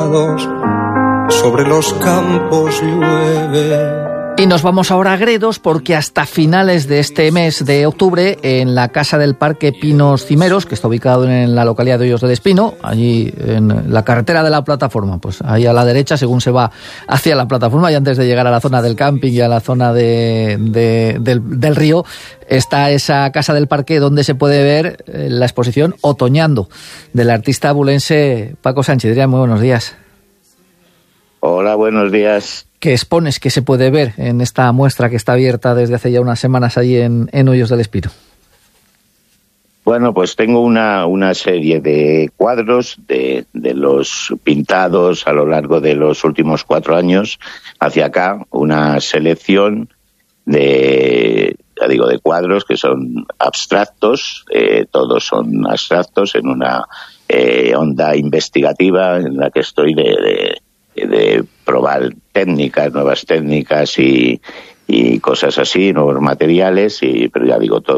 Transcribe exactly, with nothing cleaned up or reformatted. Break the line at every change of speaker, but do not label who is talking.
prados, sobre los campos llueve.
Y nos vamos ahora a Gredos, porque hasta finales de este mes de octubre, en la Casa del Parque Pinos Cimeros, que está ubicado en la localidad de Hoyos del Espino, allí en la carretera de la plataforma, pues ahí a la derecha, según se va hacia la plataforma y antes de llegar a la zona del camping y a la zona de, de, del, del río, está esa Casa del Parque donde se puede ver la exposición Otoñando, del artista abulense Paco Sánchez. Adrián, muy buenos días.
Hola, buenos días.
¿Qué expones, que se puede ver en esta muestra que está abierta desde hace ya unas semanas allí en, en Hoyos del Espino?
Bueno, pues tengo una, una serie de cuadros de, de los pintados a lo largo de los últimos cuatro años hacia acá, una selección de, ya digo, de cuadros que son abstractos, eh, todos son abstractos en una eh, onda investigativa en la que estoy de, de de probar técnicas, nuevas técnicas y, y cosas así, nuevos materiales, y pero ya digo, todo